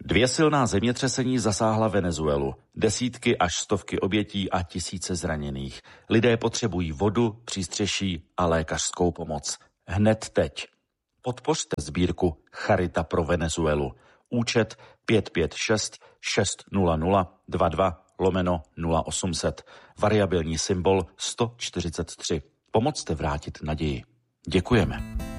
2 silná zemětřesení zasáhla Venezuelu. Desítky až stovky obětí a tisíce zraněných. Lidé potřebují vodu, přístřeší a lékařskou pomoc. Hned teď. Podpořte sbírku Charita pro Venezuelu. Účet 556 600 22/0800. Variabilní symbol 143. Pomozte vrátit naději. Děkujeme.